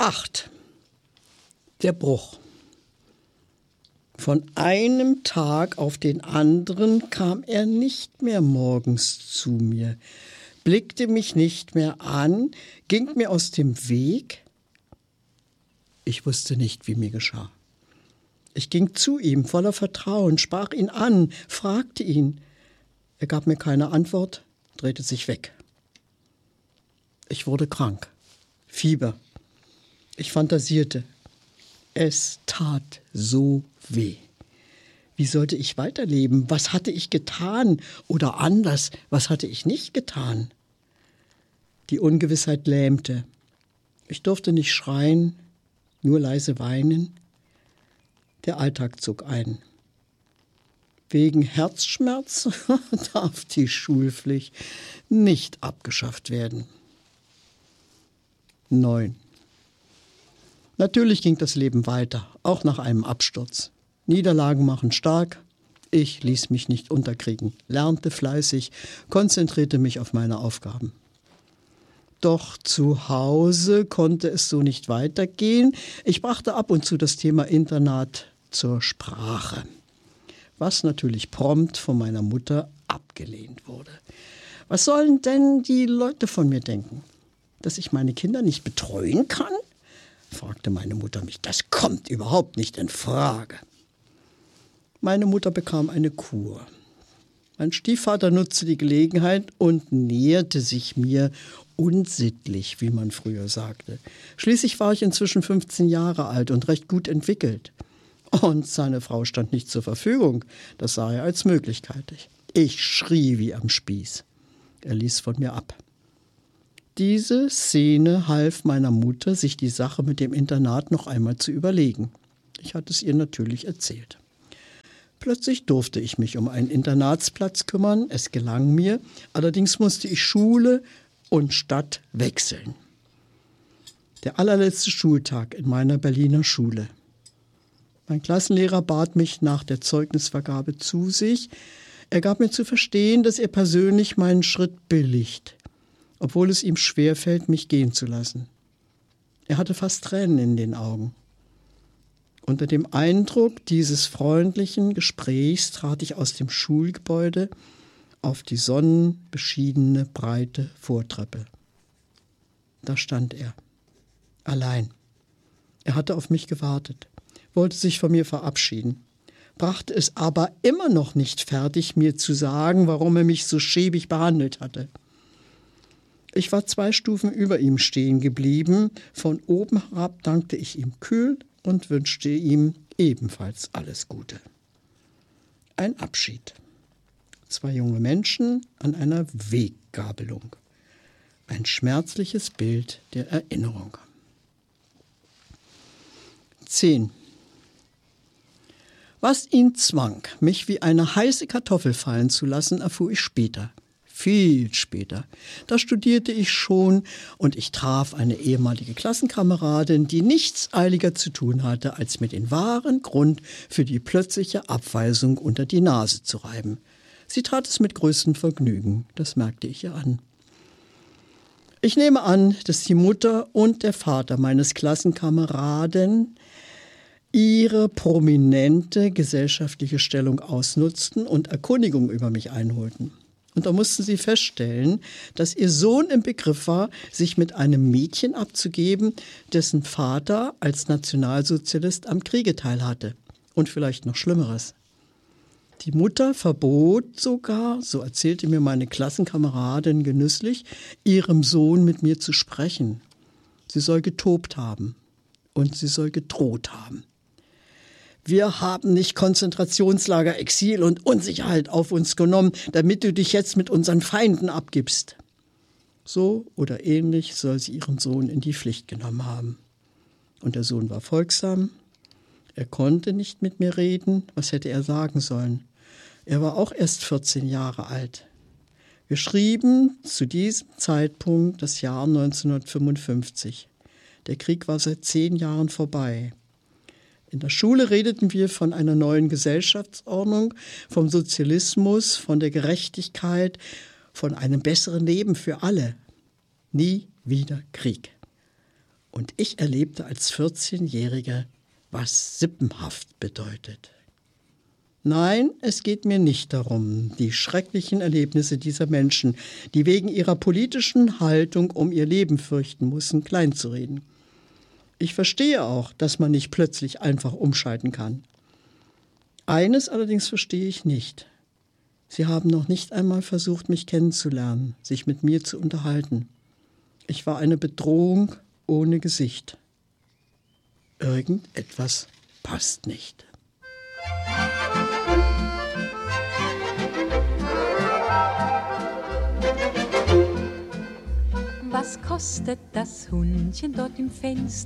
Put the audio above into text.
8. Der Bruch. Von einem Tag auf den anderen kam er nicht mehr morgens zu mir, blickte mich nicht mehr an, ging mir aus dem Weg. Ich wusste nicht, wie mir geschah. Ich ging zu ihm voller Vertrauen, sprach ihn an, fragte ihn. Er gab mir keine Antwort, drehte sich weg. Ich wurde krank. Fieber. Ich fantasierte. Es tat so weh. Wie sollte ich weiterleben? Was hatte ich getan? Oder anders, was hatte ich nicht getan? Die Ungewissheit lähmte. Ich durfte nicht schreien, nur leise weinen. Der Alltag zog ein. Wegen Herzschmerz darf die Schulpflicht nicht abgeschafft werden. 9. Natürlich ging das Leben weiter, auch nach einem Absturz. Niederlagen machen stark. Ich ließ mich nicht unterkriegen, lernte fleißig, konzentrierte mich auf meine Aufgaben. Doch zu Hause konnte es so nicht weitergehen. Ich brachte ab und zu das Thema Internat zur Sprache, was natürlich prompt von meiner Mutter abgelehnt wurde. Was sollen denn die Leute von mir denken? Dass ich meine Kinder nicht betreuen kann? Fragte meine Mutter mich. Das kommt überhaupt nicht in Frage. Meine Mutter bekam eine Kur. Mein Stiefvater nutzte die Gelegenheit und näherte sich mir unsittlich, wie man früher sagte. Schließlich war ich inzwischen 15 Jahre alt und recht gut entwickelt. Und seine Frau stand nicht zur Verfügung. Das sah er als Möglichkeit. Ich schrie wie am Spieß. Er ließ von mir ab. Diese Szene half meiner Mutter, sich die Sache mit dem Internat noch einmal zu überlegen. Ich hatte es ihr natürlich erzählt. Plötzlich durfte ich mich um einen Internatsplatz kümmern. Es gelang mir. Allerdings musste ich Schule und Stadt wechseln. Der allerletzte Schultag in meiner Berliner Schule. Mein Klassenlehrer bat mich nach der Zeugnisvergabe zu sich. Er gab mir zu verstehen, dass er persönlich meinen Schritt billigt, obwohl es ihm schwerfällt, mich gehen zu lassen. Er hatte fast Tränen in den Augen. Unter dem Eindruck dieses freundlichen Gesprächs trat ich aus dem Schulgebäude auf die sonnenbeschienene, breite Vortreppe. Da stand er, allein. Er hatte auf mich gewartet, wollte sich von mir verabschieden, brachte es aber immer noch nicht fertig, mir zu sagen, warum er mich so schäbig behandelt hatte. Ich war 2 Stufen über ihm stehen geblieben. Von oben herab dankte ich ihm kühl und wünschte ihm ebenfalls alles Gute. Ein Abschied. 2 junge Menschen an einer Weggabelung. Ein schmerzliches Bild der Erinnerung. 10. Was ihn zwang, mich wie eine heiße Kartoffel fallen zu lassen, erfuhr ich später. Viel später. Da studierte ich schon und ich traf eine ehemalige Klassenkameradin, die nichts eiliger zu tun hatte, als mir den wahren Grund für die plötzliche Abweisung unter die Nase zu reiben. Sie tat es mit größtem Vergnügen, das merkte ich ihr an. Ich nehme an, dass die Mutter und der Vater meines Klassenkameraden ihre prominente gesellschaftliche Stellung ausnutzten und Erkundigung über mich einholten. Und da mussten sie feststellen, dass ihr Sohn im Begriff war, sich mit einem Mädchen abzugeben, dessen Vater als Nationalsozialist am Kriege teilhatte. Und vielleicht noch Schlimmeres. Die Mutter verbot sogar, so erzählte mir meine Klassenkameradin genüsslich, ihrem Sohn mit mir zu sprechen. Sie soll getobt haben und sie soll gedroht haben. Wir haben nicht Konzentrationslager, Exil und Unsicherheit auf uns genommen, damit du dich jetzt mit unseren Feinden abgibst. So oder ähnlich soll sie ihren Sohn in die Pflicht genommen haben. Und der Sohn war folgsam. Er konnte nicht mit mir reden. Was hätte er sagen sollen? Er war auch erst 14 Jahre alt. Wir schrieben zu diesem Zeitpunkt das Jahr 1955. Der Krieg war seit 10 Jahren vorbei. In der Schule redeten wir von einer neuen Gesellschaftsordnung, vom Sozialismus, von der Gerechtigkeit, von einem besseren Leben für alle. Nie wieder Krieg. Und ich erlebte als 14-Jähriger, was sippenhaft bedeutet. Nein, es geht mir nicht darum, die schrecklichen Erlebnisse dieser Menschen, die wegen ihrer politischen Haltung um ihr Leben fürchten müssen, kleinzureden. Ich verstehe auch, dass man nicht plötzlich einfach umschalten kann. Eines allerdings verstehe ich nicht. Sie haben noch nicht einmal versucht, mich kennenzulernen, sich mit mir zu unterhalten. Ich war eine Bedrohung ohne Gesicht. Irgendetwas passt nicht. Was kostet das Hundchen dort im Fenster?